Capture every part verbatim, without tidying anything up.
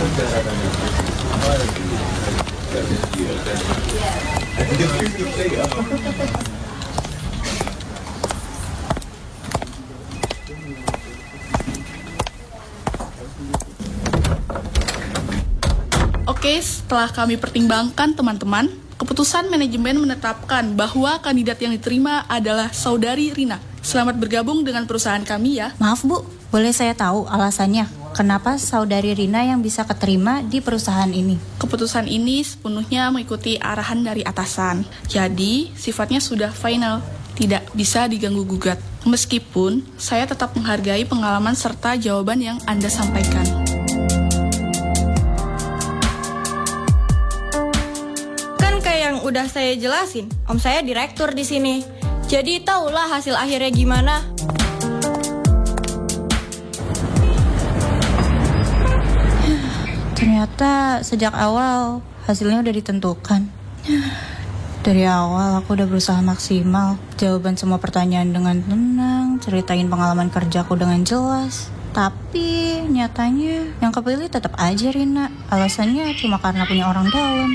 Oke, setelah kami pertimbangkan teman-teman, keputusan manajemen menetapkan bahwa kandidat yang diterima adalah Saudari Rina. Selamat bergabung dengan perusahaan kami ya. Maaf Bu, boleh saya tahu alasannya? Kenapa Saudari Rina yang bisa keterima di perusahaan ini? Keputusan ini sepenuhnya mengikuti arahan dari atasan. Jadi, sifatnya sudah final, tidak bisa diganggu-gugat. Meskipun, saya tetap menghargai pengalaman serta jawaban yang Anda sampaikan. Yang udah saya jelasin, om saya direktur di sini. Jadi tahulah hasil akhirnya gimana. Ternyata sejak awal hasilnya udah ditentukan. Dari awal aku udah berusaha maksimal, jawaban semua pertanyaan dengan tenang, ceritain pengalaman kerjaku dengan jelas. Tapi nyatanya yang kepilih tetap aja Rina. Alasannya cuma karena punya orang dalam.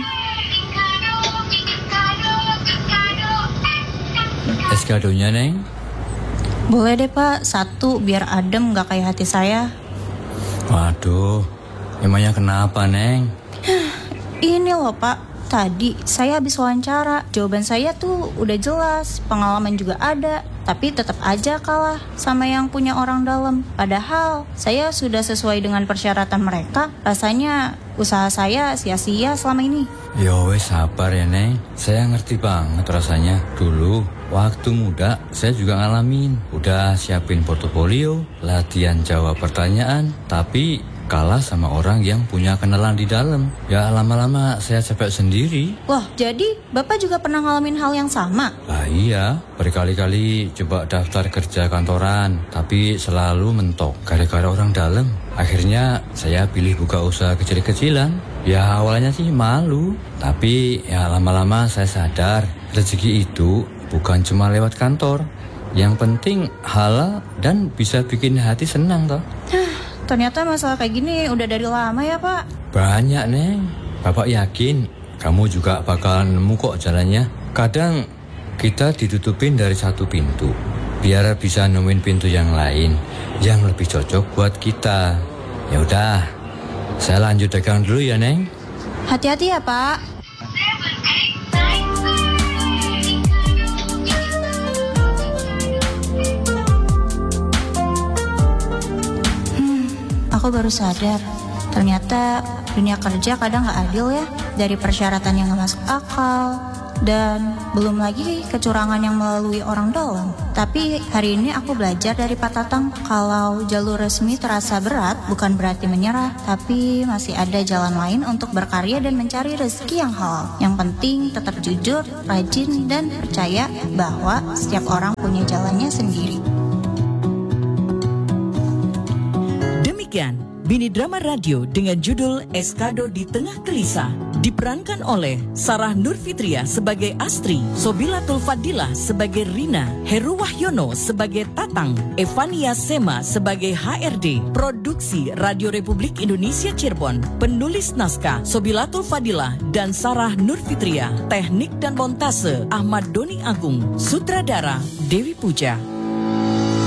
Es kadonya, Neng? Boleh deh, Pak. Satu, biar adem gak kayak hati saya. Waduh, emangnya kenapa, Neng? Ini loh, Pak. Tadi saya habis wawancara. Jawaban saya tuh udah jelas. Pengalaman juga ada. Tapi tetap aja kalah sama yang punya orang dalam. Padahal saya sudah sesuai dengan persyaratan mereka. Rasanya usaha saya sia-sia selama ini. Yo wes sabar ya Neng. Saya ngerti banget rasanya. Dulu waktu muda saya juga ngalamin. Udah siapin portofolio, latihan jawab pertanyaan, tapi kalah sama orang yang punya kenalan di dalam. Ya lama-lama saya capek sendiri. Wah, jadi Bapak juga pernah ngalamin hal yang sama? Lah iya, berkali-kali coba daftar kerja kantoran, tapi selalu mentok gara-gara orang dalam. Akhirnya saya pilih buka usaha kecil-kecilan. Ya awalnya sih malu, tapi ya lama-lama saya sadar rezeki itu bukan cuma lewat kantor. Yang penting halal dan bisa bikin hati senang toh. Ternyata masalah kayak gini udah dari lama ya Pak? Banyak Neng. Bapak yakin kamu juga bakal nemu kok jalannya. Kadang kita ditutupin dari satu pintu, biar bisa nemuin pintu yang lain yang lebih cocok buat kita. Ya udah, saya lanjut dagang dulu ya Neng. Hati-hati ya Pak. Aku baru sadar, ternyata dunia kerja kadang gak adil ya. Dari persyaratan yang gak masuk akal, dan belum lagi kecurangan yang melalui orang dalam. Tapi hari ini aku belajar dari Pak Tatang, kalau jalur resmi terasa berat bukan berarti menyerah, tapi masih ada jalan lain untuk berkarya dan mencari rezeki yang halal. Yang penting tetap jujur, rajin, dan percaya bahwa setiap orang punya jalannya sendiri. Demikian Bini Drama Radio dengan judul Eskado di Tengah Gelisah, diperankan oleh Sarah Nurfitria sebagai Astri, Sobilatul Fadilah sebagai Rina, Heru Wahyono sebagai Tatang, Evania Sema sebagai H R D. Produksi Radio Republik Indonesia Cirebon. Penulis naskah Sobilatul Fadilah dan Sarah Nurfitria. Teknik dan montase Ahmad Doni Agung. Sutradara Dewi Puja.